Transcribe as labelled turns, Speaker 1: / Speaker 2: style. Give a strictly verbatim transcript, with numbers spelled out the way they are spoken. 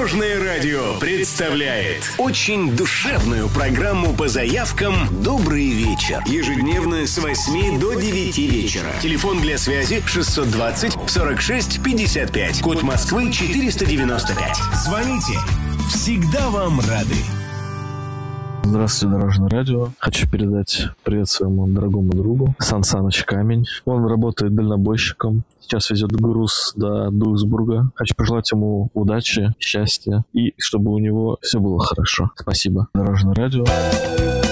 Speaker 1: Дорожное радио представляет очень душевную программу по заявкам «Добрый вечер». Ежедневно с восьми до девяти вечера. Телефон для связи шестьсот двадцать сорок шесть пятьдесят пять. Код Москвы четыреста девяносто пять. Звоните. Всегда вам рады.
Speaker 2: Здравствуйте, Дорожное радио. Хочу передать привет своему дорогому другу Сан Саныч Камень. Он работает дальнобойщиком. Сейчас везет груз до Дуйсбурга. Хочу пожелать ему удачи, счастья и чтобы у него все было хорошо. Спасибо. Дорожное радио.